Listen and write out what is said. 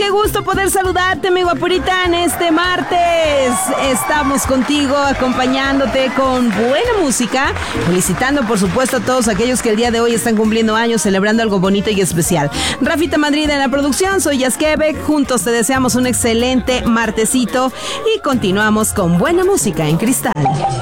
qué gusto poder saludarte, mi guapurita, en este martes. Estamos contigo, acompañándote con buena música, felicitando, por supuesto, a todos aquellos que el día de hoy están cumpliendo años, celebrando algo bonito y especial. Rafita Madrid en la producción, soy Jazz Quebec. Juntos te deseamos un excelente martesito y continuamos con buena música en Cristal.